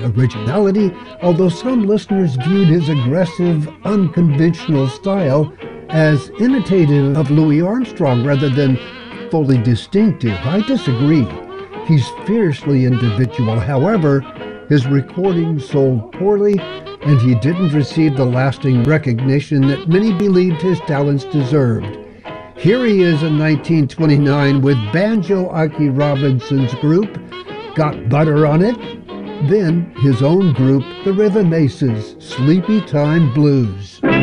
originality, although some listeners viewed his aggressive, unconventional style as imitative of Louis Armstrong rather than fully distinctive. I disagree. He's fiercely individual. However, his recordings sold poorly, and he didn't receive the lasting recognition that many believed his talents deserved. Here he is in 1929 with Banjo Ike Robinson's group, Got Butter on It, then his own group, the Rhythm Aces, Sleepy Time Blues.